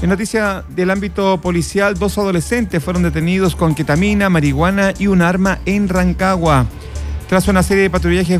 En noticia del ámbito policial, 2 adolescentes fueron detenidos con ketamina, marihuana y un arma en Rancagua. Tras una serie de patrullajes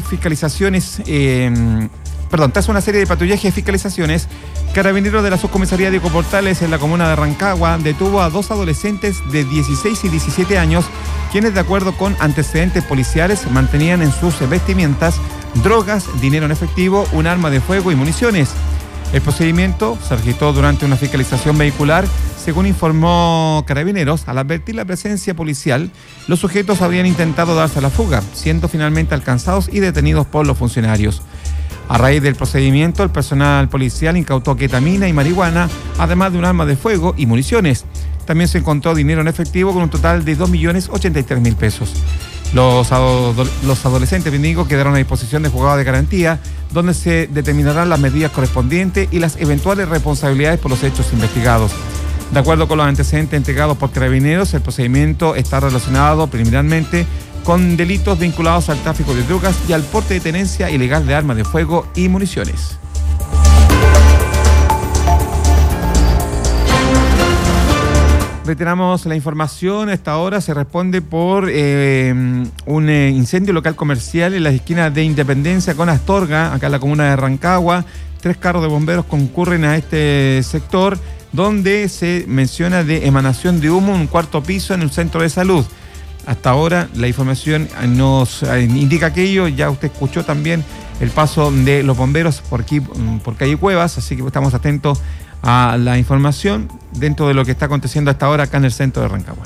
fiscalizaciones, Carabineros de la Subcomisaría de Ecoportales en la comuna de Rancagua detuvo a 2 adolescentes de 16 y 17 años, quienes, de acuerdo con antecedentes policiales, mantenían en sus vestimentas drogas, dinero en efectivo, un arma de fuego y municiones. El procedimiento se registró durante una fiscalización vehicular. Según informó Carabineros, al advertir la presencia policial, los sujetos habrían intentado darse a la fuga, siendo finalmente alcanzados y detenidos por los funcionarios. A raíz del procedimiento, el personal policial incautó ketamina y marihuana, además de un arma de fuego y municiones. También se encontró dinero en efectivo con un total de 2.083.000 pesos. Los adolescentes, quedaron a disposición de juzgado de garantía, donde se determinarán las medidas correspondientes y las eventuales responsabilidades por los hechos investigados. De acuerdo con los antecedentes entregados por Carabineros, el procedimiento está relacionado preliminarmente con delitos vinculados al tráfico de drogas y al porte de tenencia ilegal de armas de fuego y municiones. Reiteramos la información. A esta hora se responde por un incendio local comercial en las esquinas de Independencia con Astorga, acá en la comuna de Rancagua. 3 carros de bomberos concurren a este sector, donde se menciona de emanación de humo en un 4º piso en el centro de salud. Hasta ahora la información nos indica aquello. Ya usted escuchó también el paso de los bomberos por aquí, por calle Cuevas, así que estamos atentos a la información dentro de lo que está aconteciendo hasta ahora acá en el centro de Rancagua.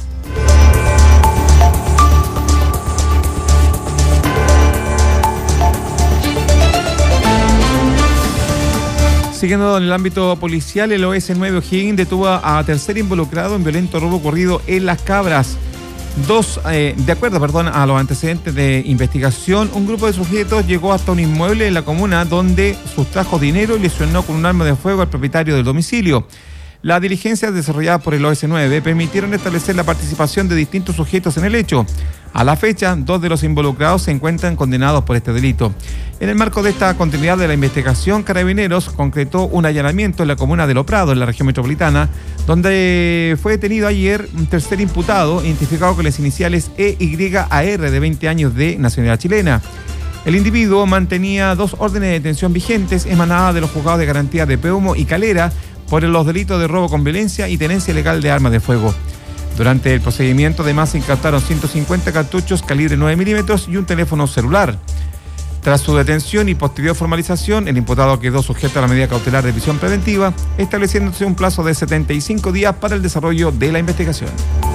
Siguiendo en el ámbito policial, el OS9 O'Higgins detuvo a tercer involucrado en violento robo ocurrido en Las Cabras. De acuerdo a los antecedentes de investigación, un grupo de sujetos llegó hasta un inmueble en la comuna donde sustrajo dinero y lesionó con un arma de fuego al propietario del domicilio. Las diligencias desarrolladas por el OS9 permitieron establecer la participación de distintos sujetos en el hecho. A la fecha, 2 de los involucrados se encuentran condenados por este delito. En el marco de esta continuidad de la investigación, Carabineros concretó un allanamiento en la comuna de Lo Prado, en la región metropolitana, donde fue detenido ayer un tercer imputado, identificado con las iniciales EYAR, de 20 años de nacionalidad chilena. El individuo mantenía 2 órdenes de detención vigentes emanadas de los juzgados de garantía de Peumo y Calera por los delitos de robo con violencia y tenencia ilegal de armas de fuego. Durante el procedimiento, además, se incautaron 150 cartuchos calibre 9 milímetros y un teléfono celular. Tras su detención y posterior formalización, el imputado quedó sujeto a la medida cautelar de prisión preventiva, estableciéndose un plazo de 75 días para el desarrollo de la investigación.